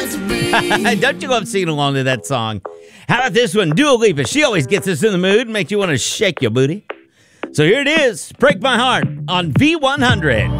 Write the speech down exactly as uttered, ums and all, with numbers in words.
Don't you love singing along to that song? How about this one? Dua Lipa. She always gets us in the mood and makes you want to shake your booty. So here it is. Break My Heart on V one hundred.